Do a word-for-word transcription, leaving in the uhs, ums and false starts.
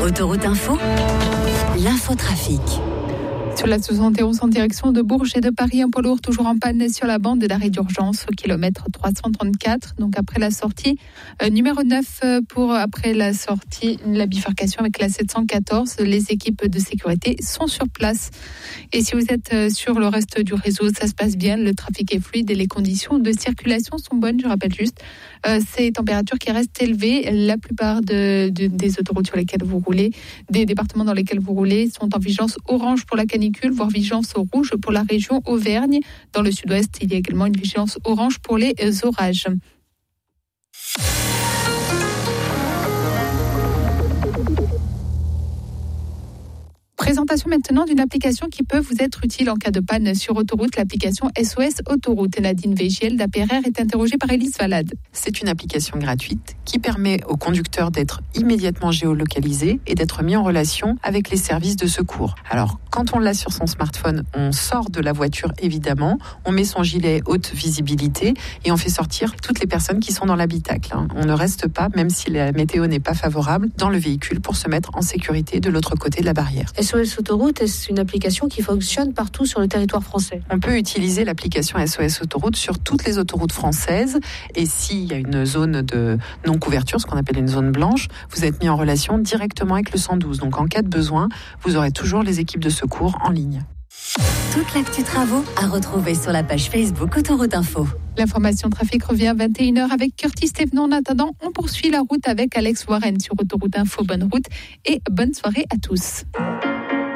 Autoroute Info, l'infotrafic. Sur la soixante et onze en direction de Bourges et de Paris, un poids lourd toujours en panne sur la bande d'arrêt d'urgence au kilomètre trois cent trente-quatre. Donc après la sortie euh, numéro neuf pour après la sortie, la bifurcation avec la sept cent quatorze. Les équipes de sécurité sont sur place. Et si vous êtes sur le reste du réseau, ça se passe bien, le trafic est fluide et les conditions de circulation sont bonnes. Je rappelle juste euh, ces températures qui restent élevées. La plupart de, de, des autoroutes sur lesquelles vous roulez, des départements dans lesquels vous roulez sont en vigilance orange pour la canicule, voire vigilance rouge pour la région Auvergne. Dans le sud-ouest, il y a également une vigilance orange pour les orages. Présentation maintenant d'une application qui peut vous être utile en cas de panne sur autoroute, l'application S O S Autoroute. Nadine Végiel d'A P R R est interrogée par Élise Valade. C'est une application gratuite qui permet aux conducteurs d'être immédiatement géolocalisés et d'être mis en relation avec les services de secours. Alors, quand on l'a sur son smartphone, on sort de la voiture évidemment, on met son gilet haute visibilité et on fait sortir toutes les personnes qui sont dans l'habitacle. On ne reste pas, même si la météo n'est pas favorable, dans le véhicule pour se mettre en sécurité de l'autre côté de la barrière. S O S Autoroute, est-ce une application qui fonctionne partout sur le territoire français? On peut utiliser l'application S O S Autoroute sur toutes les autoroutes françaises et s'il y a une zone de non-couverture, ce qu'on appelle une zone blanche, vous êtes mis en relation directement avec le cent douze. Donc en cas de besoin, vous aurez toujours les équipes de secours en ligne. Toute l'actu travaux à retrouver sur la page Facebook Autoroute Info. L'information trafic revient à vingt et une heures avec Curtis Thévenot. En attendant, on poursuit la route avec Alex Warren sur Autoroute Info. Bonne route et bonne soirée à tous.